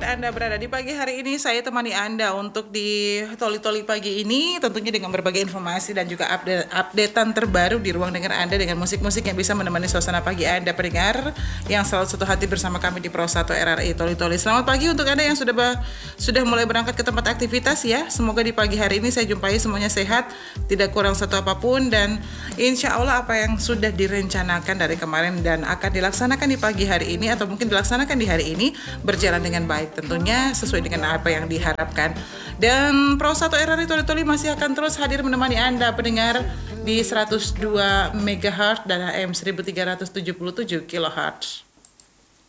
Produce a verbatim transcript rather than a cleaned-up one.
dimanapun Anda berada, di pagi hari ini saya temani Anda untuk di Toli-Toli pagi ini, tentunya dengan berbagai informasi dan juga update updatean terbaru di ruang dengar Anda dengan musik-musik yang bisa menemani suasana pagi Anda pendengar yang selalu satu hati bersama kami di Pro satu R R I Toli-Toli. Selamat pagi untuk Anda yang sudah ba- sudah mulai berangkat ke tempat aktivitas ya. Semoga di pagi hari ini saya jumpai semuanya sehat, tidak kurang satu apapun, dan insya Allah apa yang sudah direncanakan dari kemarin dan akan dilaksanakan di pagi hari ini atau mungkin dilaksanakan di hari ini berjalan dengan baik, tentunya sesuai dengan apa yang diharapkan. Dan Pro satu R R I Toli-Toli masih akan terus hadir menemani Anda pendengar di seratus dua megahertz dan A M seribu tiga ratus tujuh puluh tujuh kilohertz.